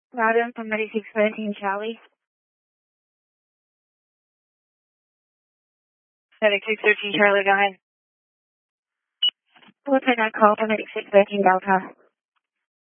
Loudon from 9613 Charlie. 9613 Charlie, go ahead. We'll take that call from 9613 Delta.